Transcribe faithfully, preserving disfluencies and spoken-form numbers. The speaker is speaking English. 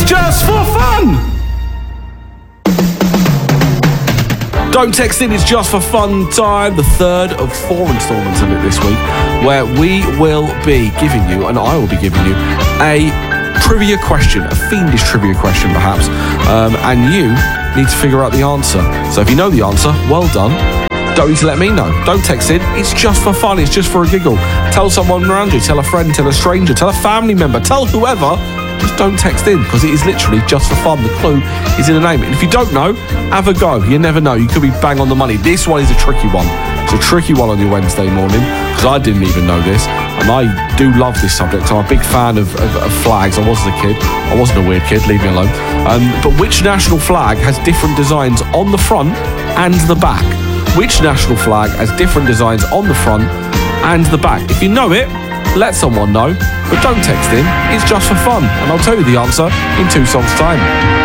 It's just for fun! Don't text in, it's just for fun time. The third of four installments of it this week, where we will be giving you, and I will be giving you, a trivia question, a fiendish trivia question perhaps, um, and you need to figure out the answer. So if you know the answer, well done. Don't need to let me know. Don't text in. It's just for fun. It's just for a giggle. Tell someone around you. Tell a friend. Tell a stranger. Tell a family member. Tell whoever. Just don't text in, because it is literally just for fun. The clue is in the name. And if you don't know, have a go. You never know. You could be bang on the money. This one is a tricky one. It's a tricky one on your Wednesday morning, because I didn't even know this. And I do love this subject. I'm a big fan of, of, of flags. I wasn't a kid. I wasn't a weird kid. Leave me alone. Um, but which national flag has different designs on the front and the back? Which national flag has different designs on the front and the back? If you know it, let someone know, but don't text in. It's just for fun, and I'll tell you the answer in two songs' time.